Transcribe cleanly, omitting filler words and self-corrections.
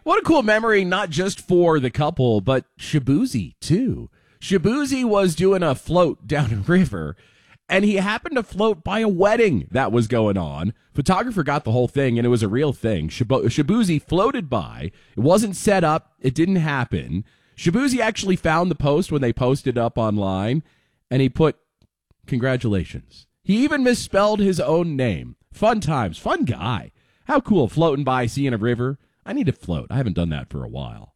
What a cool memory, not just for the couple, but Shabuzi, too. Shabuzi was doing a float down a river, and he happened to float by a wedding that was going on. Photographer got the whole thing, and it was a real thing. Shabuzi floated by. It wasn't set up. It didn't happen. Shabuzi actually found the post when they posted up online, and he put, "Congratulations." He even misspelled his own name. Fun times. Fun guy. How cool, floating by, seeing a river. I need to float. I haven't done that for a while.